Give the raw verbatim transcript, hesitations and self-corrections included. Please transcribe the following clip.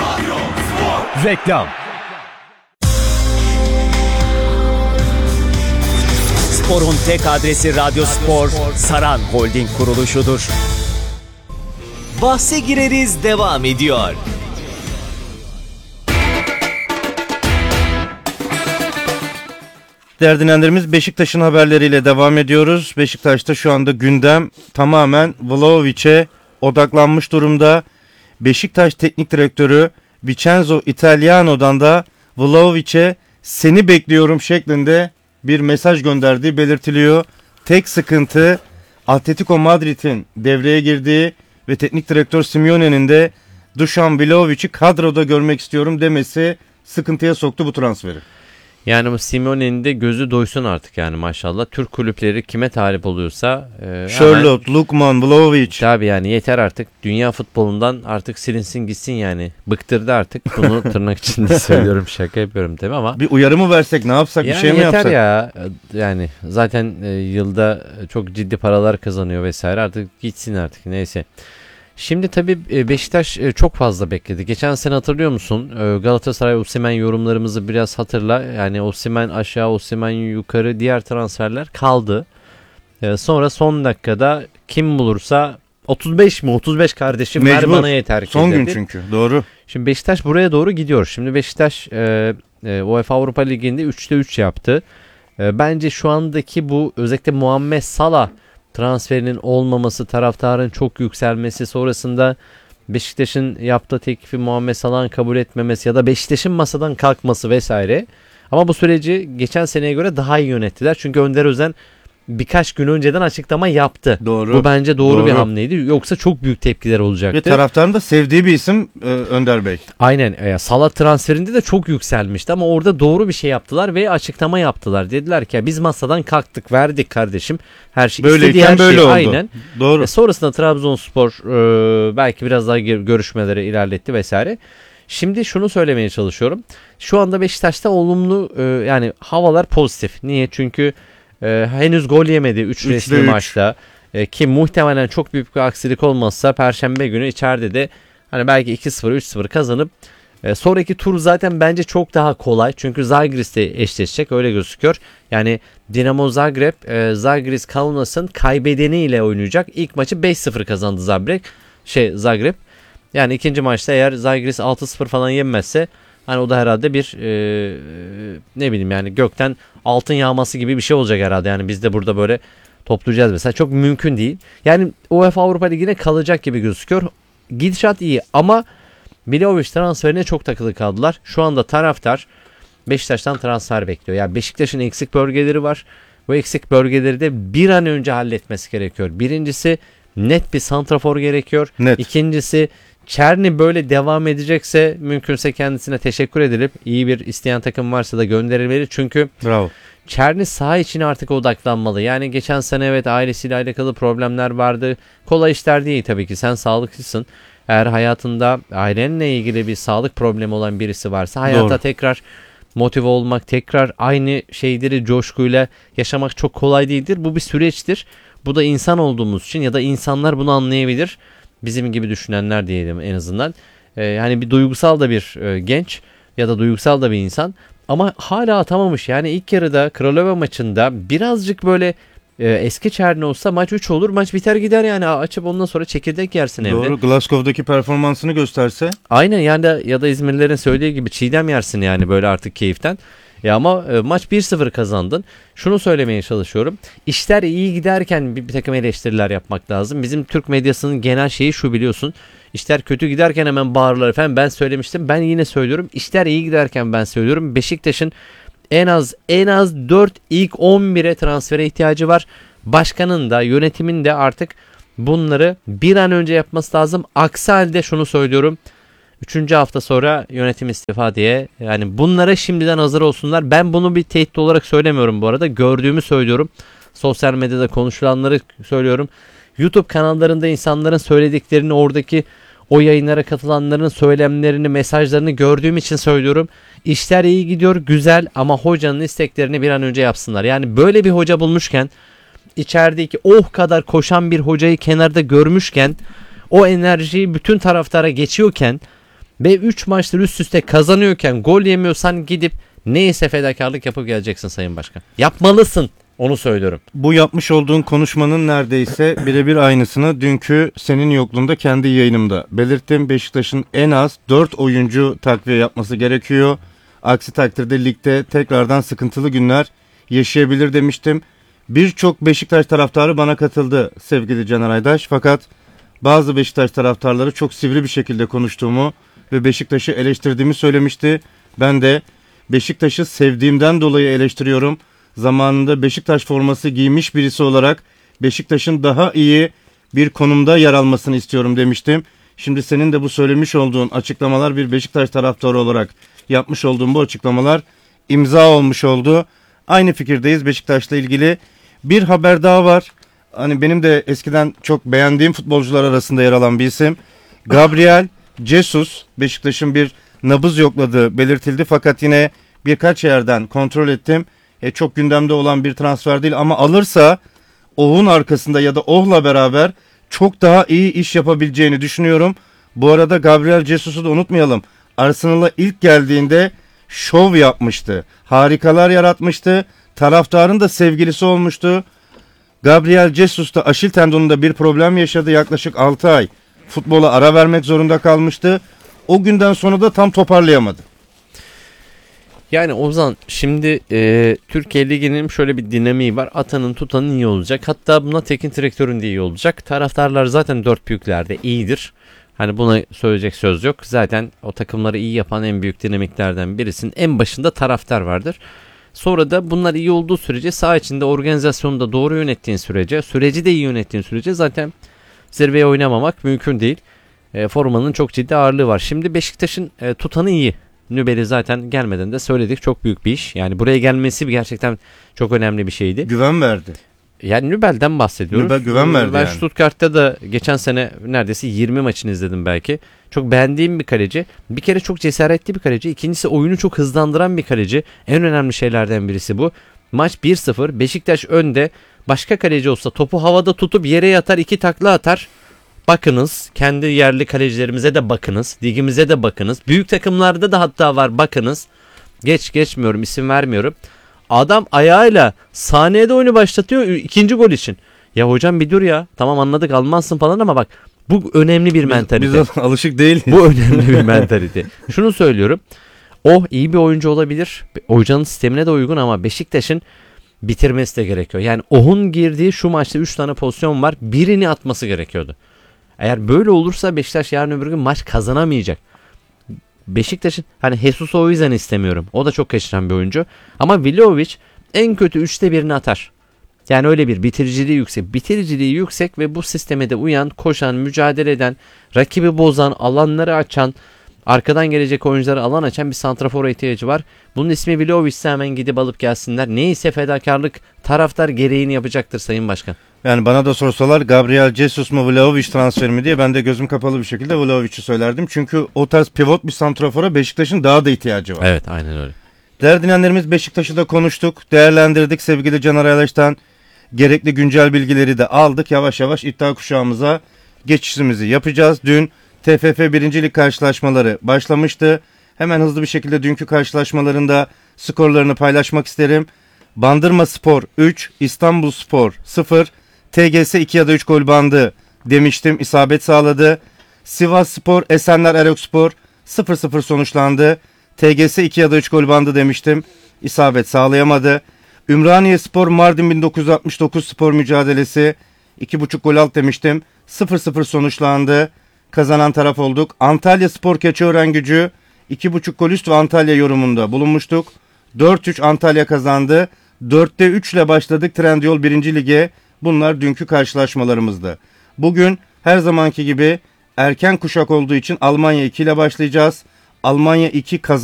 Reklam. Spor'un tek adresi Radyo Spor, Saran Holding kuruluşudur. Bahse gireriz devam ediyor. Değerli dinleyenlerimiz, Beşiktaş'ın haberleriyle devam ediyoruz. Beşiktaş'ta şu anda gündem tamamen Vlahovic'e odaklanmış durumda. Beşiktaş Teknik Direktörü Vincenzo Italiano'dan da Vlahovic'e seni bekliyorum şeklinde bir mesaj gönderdiği belirtiliyor. Tek sıkıntı Atletico Madrid'in devreye girdiği ve Teknik Direktör Simeone'nin de Dušan Vlahovic'i kadroda görmek istiyorum demesi sıkıntıya soktu bu transferi. Yani bu Simeone'nin de gözü doysun artık yani maşallah. Türk kulüpleri kime talip oluyorsa. E, Charlotte, hemen, Lukman, Vlahovic. Tabii yani yeter artık. Dünya futbolundan artık silinsin gitsin yani. Bıktırdı artık. Bunu tırnak içinde söylüyorum, şaka yapıyorum tabii ama. Bir uyarı mı versek, ne yapsak, yani bir şey mi yapsak? Yeter ya. Yani zaten e, yılda çok ciddi paralar kazanıyor vesaire. Artık gitsin artık, neyse. Şimdi tabii Beşiktaş çok fazla bekledi. Geçen sene hatırlıyor musun? Galatasaray Osimhen yorumlarımızı biraz hatırla. Yani Osimhen aşağı, Osimhen yukarı, diğer transferler kaldı. Sonra son dakikada kim bulursa otuz beş mi otuz beş kardeşim Mecbur. Ver bana yeter ki son dedi. Gün çünkü doğru. Şimdi Beşiktaş buraya doğru gidiyor. Şimdi Beşiktaş e, e, UEFA Avrupa Ligi'nde üçte üç yaptı. E, bence şu andaki bu özellikle Muhammed Salah transferinin olmaması, taraftarın çok yükselmesi, sonrasında Beşiktaş'ın yaptığı teklifi Muhammed Salah'ın kabul etmemesi ya da Beşiktaş'ın masadan kalkması vesaire. Ama bu süreci geçen seneye göre daha iyi yönettiler. Çünkü Önder Özen birkaç gün önceden açıklama yaptı. Doğru. Bu bence doğru, doğru bir hamleydi. Yoksa çok büyük tepkiler olacaktı. Ve taraftarın da sevdiği bir isim e, Önder Bey. Aynen. E, Salah transferinde de çok yükselmişti ama orada doğru bir şey yaptılar ve açıklama yaptılar. Dediler ki biz masadan kalktık, verdik kardeşim. Her şey istediği her böyle şey oldu. Aynen. Doğru. E, sonrasında Trabzonspor e, belki biraz daha görüşmeleri ilerletti vesaire. Şimdi şunu söylemeye çalışıyorum. Şu anda Beşiktaş'ta olumlu e, yani havalar pozitif. Niye? Çünkü e, henüz gol yemedi üç resmi maçta. E, ki muhtemelen çok büyük bir aksilik olmazsa Perşembe günü içeride de hani belki iki sıfır üç sıfır kazanıp e, sonraki tur zaten bence çok daha kolay. Çünkü Zagris'te eşleşecek, öyle gözüküyor. Yani Dinamo Zagreb e, Zagris Kaunas'ın kaybedeniyle oynayacak. İlk maçı beş sıfır kazandı Zagreb. Şey Zagreb. Yani ikinci maçta eğer Zagris altı sıfır falan yenmezse hani o da herhalde bir e, ne bileyim yani gökten altın yağması gibi bir şey olacak herhalde. Yani biz de burada böyle toplayacağız mesela. Çok mümkün değil. Yani UEFA Avrupa Ligi'ne kalacak gibi gözüküyor. Gidişat iyi ama Vlahovic transferine çok takılı kaldılar. Şu anda taraftar Beşiktaş'tan transfer bekliyor. Yani Beşiktaş'ın eksik bölgeleri var. Bu eksik bölgeleri de bir an önce halletmesi gerekiyor. Birincisi net bir santrafor gerekiyor. Net. İkincisi Çerni böyle devam edecekse mümkünse kendisine teşekkür edilip iyi bir isteyen takım varsa da gönderilmeli. Çünkü Bravo. Çerni saha içine artık odaklanmalı. Yani geçen sene evet ailesiyle alakalı problemler vardı. Kolay işler değil tabii ki. Sen sağlıklısın. Eğer hayatında ailenle ilgili bir sağlık problemi olan birisi varsa hayata Doğru. tekrar motive olmak, tekrar aynı şeyleri coşkuyla yaşamak çok kolay değildir. Bu bir süreçtir. Bu da insan olduğumuz için ya da insanlar bunu anlayabilir. Bizim gibi düşünenler diyelim en azından. Ee, yani bir duygusal da bir e, genç ya da duygusal da bir insan. Ama hala atamamış. Yani ilk yarıda Kralova maçında birazcık böyle e, eski Çerni olsa maç üç olur. Maç biter gider yani. Açıp ondan sonra çekirdek yersin evde. Doğru. Glasgow'daki performansını gösterse. Aynen yani de, ya da İzmirlilerin söylediği gibi çiğdem yersin yani böyle artık keyiften. Ya ama e, maç bir sıfır kazandın. Şunu söylemeye çalışıyorum. İşler iyi giderken bir, bir takım eleştiriler yapmak lazım. Bizim Türk medyasının genel şeyi şu, biliyorsun. İşler kötü giderken hemen bağırırlar efendim. Ben söylemiştim. Ben yine söylüyorum. İşler iyi giderken ben söylüyorum. Beşiktaş'ın en az en az dört ilk on bire transfere ihtiyacı var. Başkanın da yönetimin de artık bunları bir an önce yapması lazım. Aksi halde şunu söylüyorum. Üçüncü hafta sonra yönetim istifa diye, yani bunlara şimdiden hazır olsunlar. Ben bunu bir tehdit olarak söylemiyorum bu arada. Gördüğümü söylüyorum. Sosyal medyada konuşulanları söylüyorum. YouTube kanallarında insanların söylediklerini, oradaki o yayınlara katılanların söylemlerini, mesajlarını gördüğüm için söylüyorum. İşler iyi gidiyor, güzel, ama hocanın isteklerini bir an önce yapsınlar. Yani böyle bir hoca bulmuşken, içerideki oh kadar koşan bir hocayı kenarda görmüşken, o enerjiyi bütün taraftara geçiyorken, Ve üç maçtır üst üste kazanıyorken gol yemiyorsan gidip neyse fedakarlık yapıp geleceksin Sayın Başkan. Yapmalısın. Onu söylüyorum. Bu yapmış olduğun konuşmanın neredeyse birebir aynısını dünkü senin yokluğunda kendi yayınımda belirttim. Beşiktaş'ın en az dört oyuncu takviye yapması gerekiyor. Aksi takdirde ligde tekrardan sıkıntılı günler yaşayabilir demiştim. Birçok Beşiktaş taraftarı bana katıldı sevgili Caner Aydaş. Fakat bazı Beşiktaş taraftarları çok sivri bir şekilde konuştuğumu ve Beşiktaş'ı eleştirdiğimi söylemişti. Ben de Beşiktaş'ı sevdiğimden dolayı eleştiriyorum. Zamanında Beşiktaş forması giymiş birisi olarak Beşiktaş'ın daha iyi bir konumda yer almasını istiyorum demiştim. Şimdi senin de bu söylemiş olduğun açıklamalar bir Beşiktaş taraftarı olarak yapmış olduğum bu açıklamalar imza olmuş oldu. Aynı fikirdeyiz Beşiktaş'la ilgili. Bir haber daha var. Hani benim de eskiden çok beğendiğim futbolcular arasında yer alan bir isim. Gabriel Jesus, Beşiktaş'ın bir nabız yokladığı belirtildi. Fakat yine birkaç yerden kontrol ettim. E, çok gündemde olan bir transfer değil ama alırsa Oh'un arkasında ya da Oh'la beraber çok daha iyi iş yapabileceğini düşünüyorum. Bu arada Gabriel Jesus'u da unutmayalım. Arsenal'a ilk geldiğinde şov yapmıştı. Harikalar yaratmıştı. Taraftarın da sevgilisi olmuştu. Gabriel Jesus da Aşil tendonunda bir problem yaşadı. Yaklaşık altı ay futbola ara vermek zorunda kalmıştı. O günden sonra da tam toparlayamadı. Yani Ozan şimdi e, Türkiye Ligi'nin şöyle bir dinamiği var. Atanın tutanın iyi olacak. Hatta buna teknik direktörün de iyi olacak. Taraftarlar zaten dört büyüklerde iyidir. Hani buna söyleyecek söz yok. Zaten o takımları iyi yapan en büyük dinamiklerden birisinin en başında taraftar vardır. Sonra da bunlar iyi olduğu sürece saha içinde organizasyonu da doğru yönettiğin sürece, süreci de iyi yönettiğin sürece zaten zirveye oynamamak mümkün değil. E, formanın çok ciddi ağırlığı var. Şimdi Beşiktaş'ın e, tutanı iyi. Nübel'i zaten gelmeden de söyledik, çok büyük bir iş. Yani buraya gelmesi gerçekten çok önemli bir şeydi. Güven verdi. Yani Nübel'den bahsediyoruz. Nübel güven verdi Ben yani. Stuttgart'ta da geçen sene neredeyse yirmi maçını izledim belki. Çok beğendiğim bir kaleci. Bir kere çok cesaretli bir kaleci. İkincisi oyunu çok hızlandıran bir kaleci. En önemli şeylerden birisi bu. Maç bir sıfır. Beşiktaş önde. Başka kaleci olsa topu havada tutup yere yatar, iki takla atar. Bakınız, kendi yerli kalecilerimize de bakınız. Ligimize de bakınız. Büyük takımlarda da hatta var, bakınız. Geç geçmiyorum, isim vermiyorum. Adam ayağıyla saniyede oyunu başlatıyor ikinci gol için. Ya hocam bir dur ya. Tamam anladık, Almansın falan ama bak bu önemli bir mentalite. Biz alışık değiliz. Bu önemli bir mentalite. Şunu söylüyorum. O iyi bir oyuncu olabilir. Hocanın sistemine de uygun ama Beşiktaş'ın bitirmesi de gerekiyor. Yani Oh'un girdiği şu maçta üç tane pozisyon var. Birini atması gerekiyordu. Eğer böyle olursa Beşiktaş yarın öbür gün maç kazanamayacak. Beşiktaş'ın hani Jesus'u o yüzden istemiyorum. O da çok kaçıran bir oyuncu. Ama Vlahovic en kötü üçte birini atar. Yani öyle bir bitiriciliği yüksek. Bitiriciliği yüksek ve bu sisteme de uyan, koşan, mücadele eden, rakibi bozan, alanları açan, arkadan gelecek oyunculara alan açan bir santrafora ihtiyacı var. Bunun ismi Vlahovic'se hemen gidip alıp gelsinler. Neyse fedakarlık, taraftar gereğini yapacaktır Sayın Başkan. Yani bana da sorsalar Gabriel Jesus mu Vlahovic transferi mi diye ben de gözüm kapalı bir şekilde Vlahovic'i söylerdim. Çünkü o tarz pivot bir santrafora Beşiktaş'ın daha da ihtiyacı var. Evet, aynen öyle. Değerli dinleyenlerimiz, Beşiktaş'ı da konuştuk, değerlendirdik sevgili Caner Aylaş'tan. Gerekli güncel bilgileri de aldık. Yavaş yavaş iddia kuşağımıza geçişimizi yapacağız. Dün T F F birinci Lig karşılaşmaları başlamıştı. Hemen hızlı bir şekilde dünkü karşılaşmalarında skorlarını paylaşmak isterim. Bandırmaspor üç, İstanbulspor sıfır, T G S iki ya da üç gol bandı demiştim. İsabet sağladı. Sivasspor, Esenler Erokspor sıfır sıfır sonuçlandı. T G S iki ya da üç gol bandı demiştim. İsabet sağlayamadı. Ümraniyespor, Mardin bin dokuz yüz altmış dokuz spor mücadelesi iki buçuk gol alt demiştim. sıfır sıfır sonuçlandı. Kazanan taraf olduk. Antalyaspor, Keçiörengucu iki buçuk gol üst ve Antalya yorumunda bulunmuştuk. dört üç Antalya kazandı. dörtte üç ile başladık Trendyol birinci Lig'e. Bunlar dünkü karşılaşmalarımızdı. Bugün her zamanki gibi erken kuşak olduğu için Almanya iki ile başlayacağız. Almanya iki kazandı.